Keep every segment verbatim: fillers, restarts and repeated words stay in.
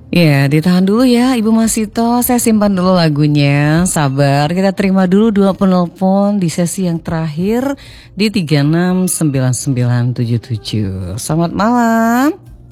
Ya, ditahan dulu ya Ibu Masito, saya simpan dulu lagunya, sabar. Kita terima dulu dua penelpon di sesi yang terakhir di tiga enam sembilan sembilan tujuh tujuh. Selamat malam.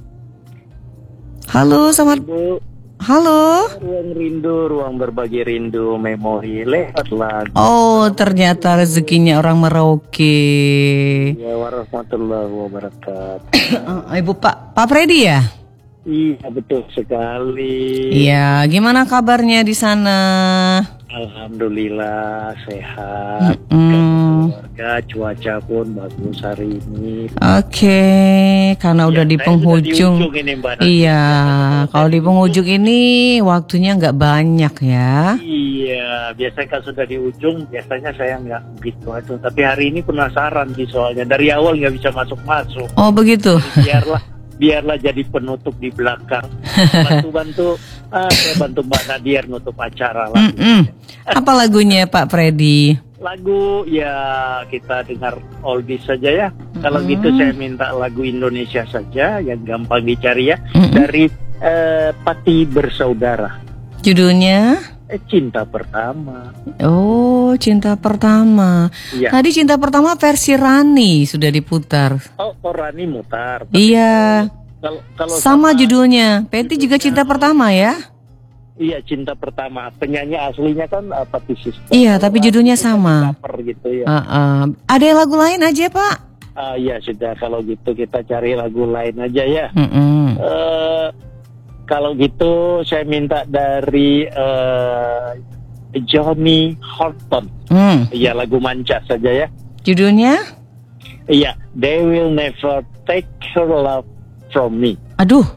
Halo, selamat Ibu. Halo. Ruang rindu, ruang berbagi rindu, memori lewat lagu. Oh, ternyata rezekinya orang Merauke. Ya, warahmatullahi wabarakatuh. Ibu Pak Pak Freddy ya? Iya, betul sekali. Iya, gimana kabarnya di sana? Alhamdulillah sehat. Mm. Keluarga, cuaca pun bagus hari ini. Oke, karena Ya, udah di saya penghujung. sudah di ujung ini, Mbak Nana. Iya, kalau di penghujung ini waktunya nggak banyak ya. Iya, biasanya kalau sudah di ujung, biasanya saya nggak begitu aja. Tapi hari ini penasaran sih soalnya. Dari awal nggak bisa masuk-masuk. Oh begitu. Jadi biarlah. Biarlah jadi penutup di belakang. Bantu-bantu, ah, saya bantu Mbak Nadia nutup acara lah. Apa lagunya Pak Freddy? Lagu ya kita dengar oldies saja ya. Mm-mm. Kalau gitu saya minta lagu Indonesia saja yang gampang dicari ya. Mm-mm. Dari eh, Pati Bersaudara. Judulnya? Eh, Cinta Pertama. Oh, Cinta Pertama. Ya. Tadi Cinta Pertama versi Rani sudah diputar. Oh, oh Rani mutar. Iya. Kalau, kalau sama, sama judulnya. Peti juga Cinta Pertama ya? Iya, Cinta Pertama. Penyanyi aslinya kan uh, Pati Sister. Iya, tapi judulnya sama. Gitu ya. Uh, uh. Ada lagu lain aja Pak? Ah, iya sudah. Kalau gitu kita cari lagu lain aja ya. Mm-mm. Uh, Kalau gitu saya minta dari uh, Johnny Horton. Iya, hmm. lagu Manca saja ya. Judulnya? Iya, They Will Never Take Her Love From Me. Aduh.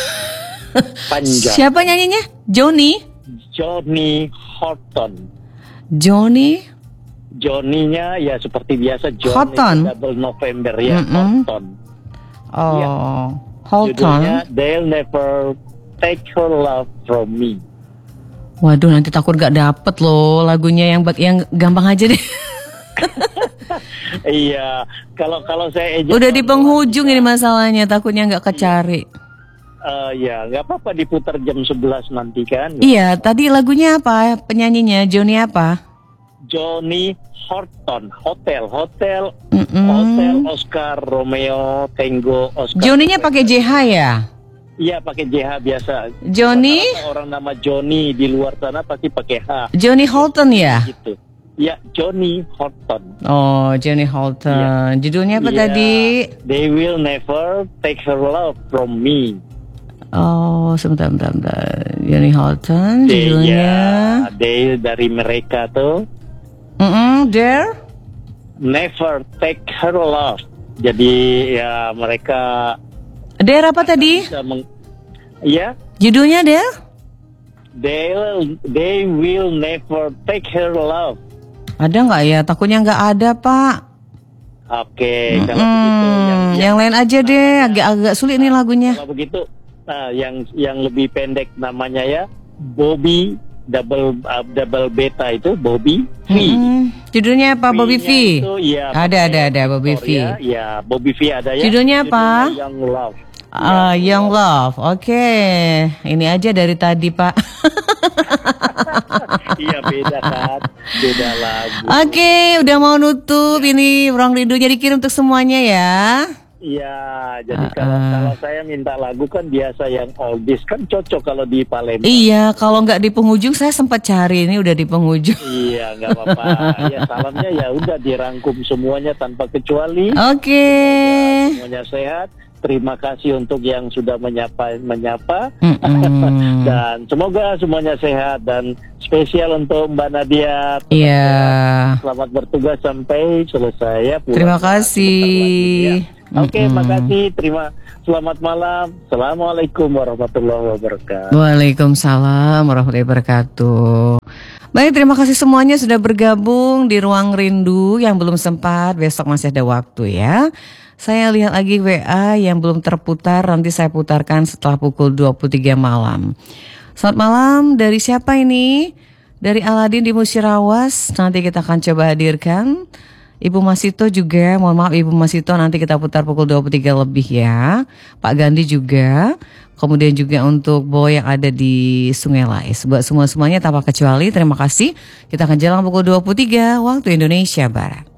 Panjang. Siapa nyanyinya? Johnny? Johnny Horton. Johnny? Johnny-nya ya seperti biasa Johnny Horton. Double November ya. Mm-mm. Horton. Oh, ya. Horton. Judulnya They'll Never Take Her Love From Me. Waduh, nanti takut gak dapet loh lagunya yang yang gampang aja deh. Iya, kalau kalau saya ejak udah di penghujung ini masalahnya, takutnya nggak kecari. Uh, ya, nggak apa-apa diputar jam sebelas nanti kan. Iya, tadi lagunya apa? Penyanyinya Johnny apa? Johnny Horton, Hotel, Hotel, Mm-mm. Hotel Oscar Romeo Tango Oscar. Johnny-nya pakai J H ya? Iya, pakai J H biasa. Johnny? Orang nama Johnny di luar sana pasti pakai H. Johnny Horton ya? Gitu. Ya, Johnny Horton. Oh, Johnny Horton. Ya. Judulnya apa ya. Tadi? They Will Never Take Her Love From Me. Oh, sebentar, sebentar, sebentar. Johnny Horton, they, judulnya. Ya, they dari mereka tuh. Mm-mm, there? Never Take Her Love. Jadi ya mereka. There apa tadi? Meng- ya. Judulnya there? They They Will Never Take Her Love. Ada nggak ya? Takutnya nggak ada Pak. Oke, okay, kalau begitu yang, yang, yang lain aja deh. Agak-agak sulit nih lagunya. Kalau begitu, nah yang yang lebih pendek namanya ya Bobby double uh, double beta itu Bobby V. Mm-hmm. Judulnya apa? Bobby V. Itu, ya, ada ada ada Bobby V. Ya, ya Bobby V ada ya. Judulnya apa? Judulnya Young Love. Uh, Young Love, oke. Okay. Ini aja dari tadi Pak. Iya beda kan, beda lagu. Oke, okay, udah mau nutup ya. Ini Ruang Rindu jadi kirim untuk semuanya ya. Iya, jadi uh, kalau, uh. kalau saya minta lagu kan biasa yang oldies kan cocok kalau di Palembang. Iya, kalau nggak di penghujung saya sempat cari, ini udah di penghujung. Iya, nggak apa-apa. Ya salamnya ya udah dirangkum semuanya tanpa kecuali. Oke. Okay. Semuanya sehat. Terima kasih untuk yang sudah menyapa menyapa dan semoga semuanya sehat dan spesial untuk Mbak Nadia. Iya. Yeah. Selamat bertugas sampai selesai ya. Terima kasih. Ya. Oke, okay, makasih. Terima. Selamat malam. Assalamualaikum warahmatullahi wabarakatuh. Waalaikumsalam warahmatullahi wabarakatuh. Baik, terima kasih semuanya sudah bergabung di Ruang Rindu. Yang belum sempat, besok masih ada waktu ya. Saya lihat lagi W A yang belum terputar, nanti saya putarkan setelah pukul dua puluh tiga malam. Selamat malam, dari siapa ini? Dari Aladin di Musirawas, nanti kita akan coba hadirkan. Ibu Masito juga, mohon maaf Ibu Masito, nanti kita putar pukul dua puluh tiga lebih ya. Pak Gandhi juga. kemudian juga untuk Boy yang ada di Sungai Lais. Buat semua-semuanya tanpa kecuali, terima kasih. Kita akan jalan pukul dua puluh tiga waktu Indonesia Barat.